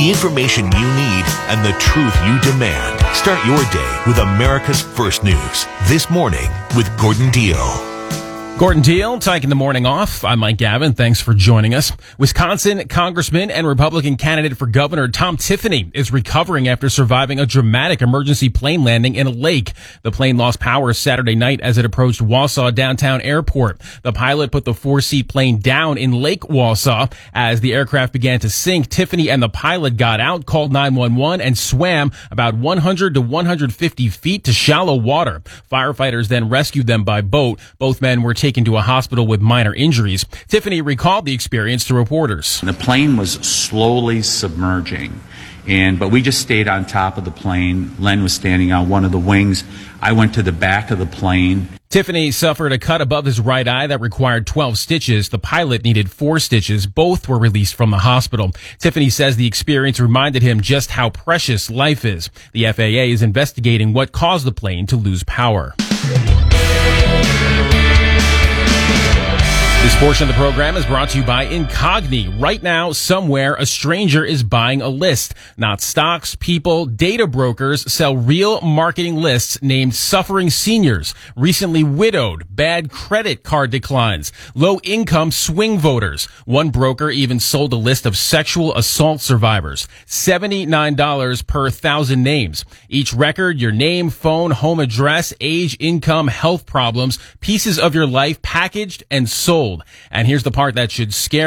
The information you need and the truth you demand. Start your day with America's First News. This Morning with Gordon Deal. Gordon Deal, taking the morning off. I'm Mike Gavin. Thanks for joining us. Wisconsin Congressman and Republican candidate for governor Tom Tiffany is recovering after surviving a dramatic emergency plane landing in a lake. The plane lost power Saturday night as it approached Wausau Downtown Airport. The pilot put the 4-seat plane down in Lake Wausau. As the aircraft began to sink, Tiffany and the pilot got out, called 911, and swam about 100 to 150 feet to shallow water. Firefighters then rescued them by boat. Both men were taken to a hospital with minor injuries. Tiffany recalled the experience to reporters. The plane was slowly submerging, but we just stayed on top of the plane. Len was standing on one of the wings. I went to the back of the plane. Tiffany suffered a cut above his right eye that required 12 stitches. The pilot needed 4 stitches. Both were released from the hospital. Tiffany says the experience reminded him just how precious life is. The FAA is investigating what caused the plane to lose power. This portion of the program is brought to you by Incogni. Right now, somewhere, a stranger is buying a list. Not stocks, people, data brokers sell real marketing lists named suffering seniors, recently widowed, bad credit card declines, low-income swing voters. One broker even sold a list of sexual assault survivors. $79 per 1,000 names. Each record, your name, phone, home address, age, income, health problems, pieces of your life packaged and sold. And here's the part that should scare